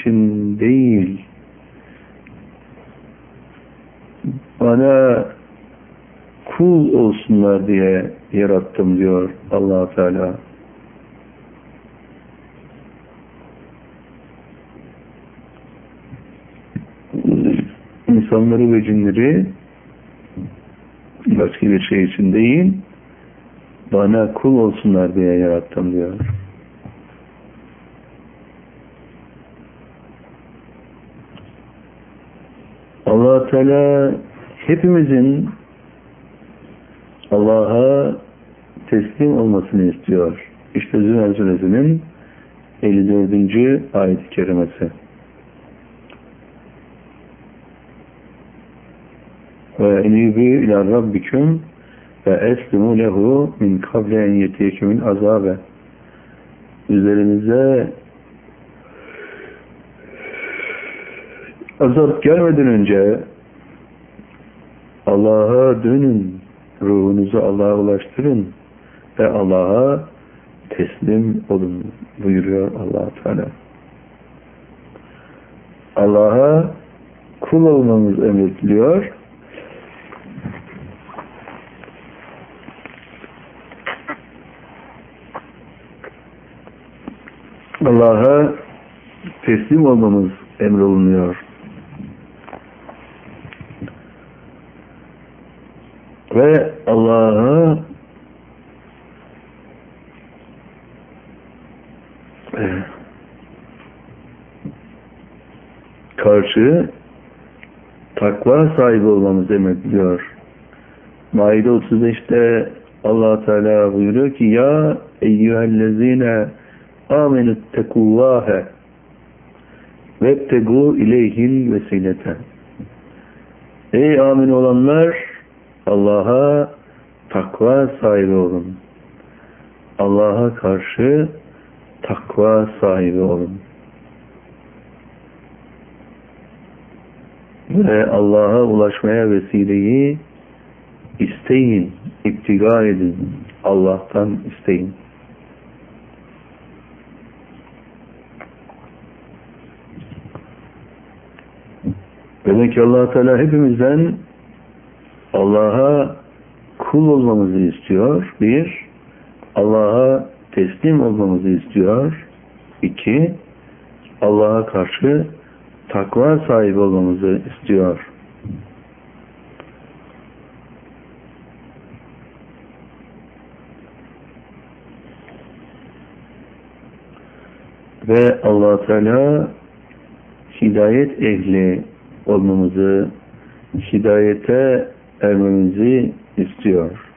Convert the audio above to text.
için değil, bana kul olsunlar diye yarattım diyor Allah Teala. İnsanları ve cinleri başka bir şey için değil, bana kul olsunlar diye yarattım diyor. Allah Teala hepimizin Allah'a teslim olmasını istiyor. İşte Zümer Suresinin 54. ayet-i kerimesi. Ve enibu ila rabbikum ve eslimu lehu min kable en yetiyekumul azabe. Üzerinize azap gelmeden önce Allah'a dönün, ruhunuzu Allah'a ulaştırın ve Allah'a teslim olun buyuruyor Allah Teala. Allah'a kul olmamız emrediliyor. Allah'a teslim olmamız emrolunuyor. Ve Allah'a karşı takva sahibi olmamız emrediyor. Maide 35'te Allah Teala buyuruyor ki ya eyyühellezine amenüttekullâhe vebtegû ileyhil vesilete. Ey amin olanlar, Allah'a takva sahibi olun. Allah'a karşı takva sahibi olun. Ve Allah'a ulaşmaya vesileyi isteyin, iptiga edin. Allah'tan isteyin. Demek ki Allah Teala hepimizden Allah'a kul olmamızı istiyor. 1. Allah'a teslim olmamızı istiyor. 2. Allah'a karşı takva sahibi olmamızı istiyor. Ve Allah Teala hidayet ehli olmamızı, hidayete ermemizi istiyor.